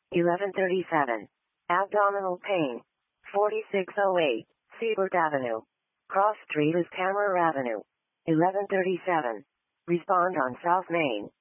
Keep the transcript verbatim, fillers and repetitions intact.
eleven thirty-seven. Abdominal pain. forty-six oh eight. Seabird Avenue. Cross Street is Tamara Avenue. eleven thirty-seven. Respond on South Main.